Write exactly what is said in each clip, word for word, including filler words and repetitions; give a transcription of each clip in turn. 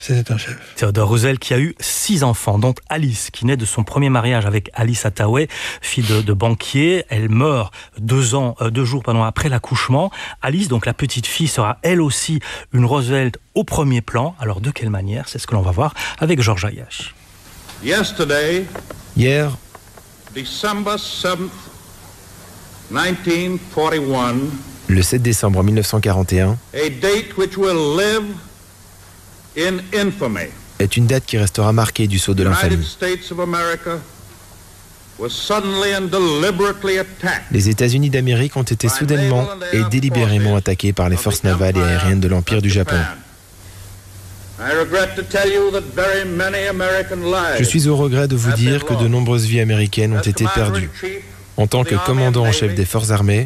C'était un chef. Theodore Roosevelt qui a eu six enfants, dont Alice, qui naît de son premier mariage avec Alice Hathaway, fille de, de banquier. Elle meurt deux ans, euh, deux jours pardon, après l'accouchement. Alice, donc la petite fille, sera elle aussi une Roosevelt au premier plan. Alors de quelle manière? C'est ce que l'on va voir avec Georges Ayache. Yesterday, Hier, December seventh, nineteen forty-one, le sept décembre mille neuf cent quarante et un, a date which will live in infamy. est une date qui restera marquée du sceau de United l'infamie. States of America was suddenly and deliberately attacked. Les États-Unis d'Amérique ont été soudainement et délibérément attaqués par les forces navales et aériennes de l'Empire du Japon. I regret to tell you that very many American lives Je suis au regret de vous dire que de nombreuses vies américaines ont été perdues. En tant que commandant en chef des forces armées,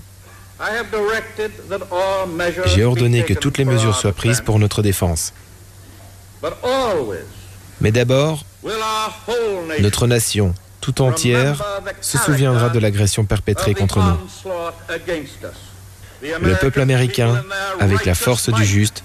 j'ai ordonné que toutes les mesures soient prises pour notre défense. Mais d'abord, notre nation, tout entière, se souviendra de l'agression perpétrée contre nous. Le peuple américain, avec la force du juste,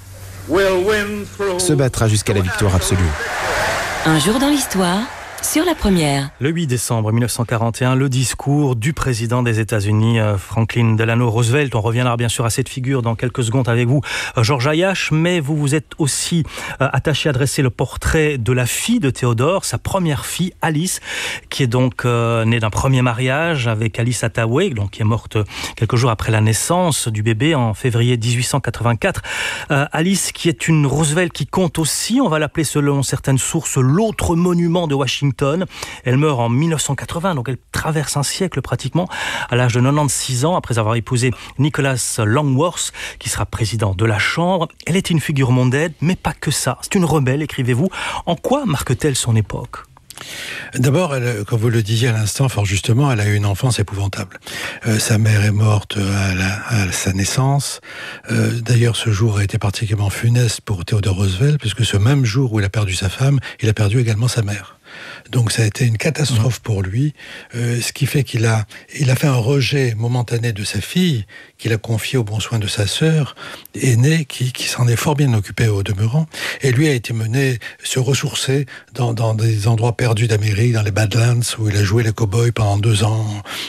se battra jusqu'à la victoire absolue. Un jour dans l'histoire, sur la première. Le huit décembre mille neuf cent quarante et un, le discours du président des États-Unis, Franklin Delano Roosevelt. On reviendra bien sûr à cette figure dans quelques secondes avec vous, Georges Ayache, mais vous vous êtes aussi attaché à dresser le portrait de la fille de Théodore, sa première fille, Alice, qui est donc euh, née d'un premier mariage avec Alice Hathaway, donc qui est morte quelques jours après la naissance du bébé en février dix-huit cent quatre-vingt-quatre. Euh, Alice, qui est une Roosevelt qui compte aussi, on va l'appeler selon certaines sources, l'autre monument de Washington. Elle meurt en mille neuf cent quatre-vingts, donc elle traverse un siècle pratiquement, à l'âge de quatre-vingt-seize ans, après avoir épousé Nicholas Longworth, qui sera président de la Chambre. Elle est une figure mondaine, mais pas que ça. C'est une rebelle, écrivez-vous. En quoi marque-t-elle son époque ? D'abord, elle, comme vous le disiez à l'instant, fort justement, elle a eu une enfance épouvantable. Euh, sa mère est morte à, la, à sa naissance. Euh, d'ailleurs, ce jour a été particulièrement funeste pour Theodore Roosevelt, puisque ce même jour où il a perdu sa femme, il a perdu également sa mère. Donc ça a été une catastrophe pour lui, euh, ce qui fait qu'il a, il a fait un rejet momentané de sa fille, qu'il a confié au bon soin de sa sœur aînée, qui, qui s'en est fort bien occupée au demeurant, et lui a été mené se ressourcer dans, dans des endroits perdus d'Amérique, dans les Badlands, où il a joué les cow-boys pendant deux ans.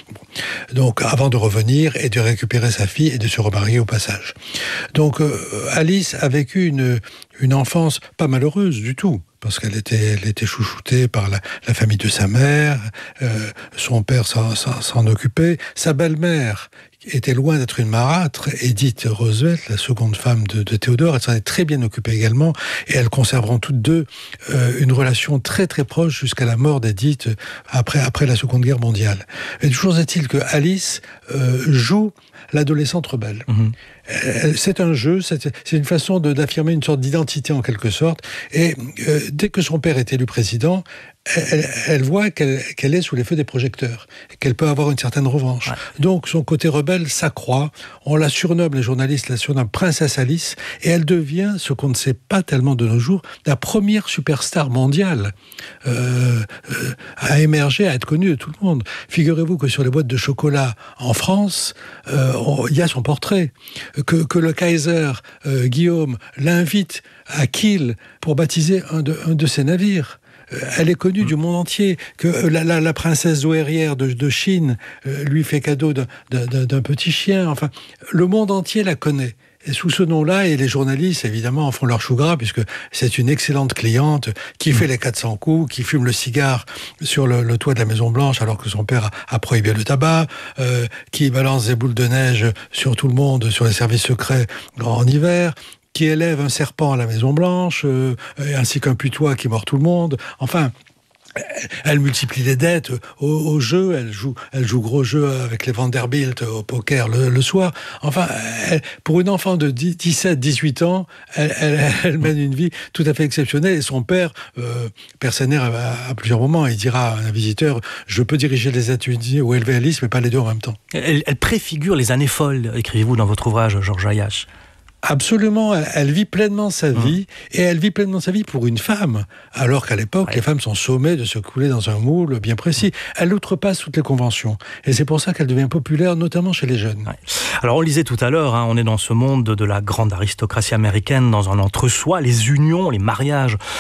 Donc avant de revenir et de récupérer sa fille et de se remarier au passage. Donc euh, Alice a vécu une, une enfance pas malheureuse du tout, parce qu'elle était, elle était chouchoutée par la, la famille de sa mère, euh, son père s'en, s'en, s'en occupait, sa belle-mère était loin d'être une marâtre, Edith Roosevelt, la seconde femme de, de Théodore, elle s'en est très bien occupée également, et elles conserveront toutes deux euh, une relation très très proche jusqu'à la mort d'Edith après, après la Seconde Guerre mondiale. Et toujours est-il que Alice euh, joue l'adolescente rebelle. Mmh. Euh, c'est un jeu, c'est, c'est une façon de, d'affirmer une sorte d'identité en quelque sorte, et euh, dès que son père est élu président, Elle, elle voit qu'elle, qu'elle est sous les feux des projecteurs, qu'elle peut avoir une certaine revanche. Ouais. Donc son côté rebelle s'accroît, on la surnomme, les journalistes la surnomment Princesse Alice, et elle devient, ce qu'on ne sait pas tellement de nos jours, la première superstar mondiale euh, euh, à émerger, à être connue de tout le monde. Figurez-vous que sur les boîtes de chocolat en France, euh, il y a son portrait, que, que le Kaiser euh, Guillaume l'invite à Kiel pour baptiser un de, un de ses navires. Elle est connue mmh. du monde entier, que la, la, la princesse douairière de, de Chine euh, lui fait cadeau d'un, d'un, d'un petit chien. Enfin, le monde entier la connaît. Et sous ce nom-là, et les journalistes, évidemment, en font leur chou gras, puisque c'est une excellente cliente qui fait les quatre cents coups, qui fume le cigare sur le, le toit de la Maison-Blanche alors que son père a, a prohibé le tabac, euh, qui balance des boules de neige sur tout le monde, sur les services secrets en hiver, qui élève un serpent à la Maison-Blanche, euh, ainsi qu'un putois qui mord tout le monde. Enfin, elle multiplie les dettes au, au jeu, elle joue, elle joue gros jeu avec les Vanderbilt au poker le, le soir. Enfin, elle, pour une enfant de dix-sept dix-huit ans, elle, elle, elle mène une vie tout à fait exceptionnelle. Et son père, euh, père Sénère, à, à plusieurs moments, il dira à un visiteur, je peux diriger les États-Unis ou élever Alice, mais pas les deux en même temps. Elle, elle préfigure les années folles, écrivez-vous dans votre ouvrage, Georges Ayache. Absolument, elle, elle vit pleinement sa vie, mmh. et elle vit pleinement sa vie pour une femme, alors qu'à l'époque, ouais. les femmes sont sommées de se couler dans un moule bien précis. Elle outrepasse toutes les conventions, et c'est pour ça qu'elle devient populaire, notamment chez les jeunes. Ouais. Alors on le disait tout à l'heure, hein, on est dans ce monde de la grande aristocratie américaine, dans un entre-soi, les unions, les mariages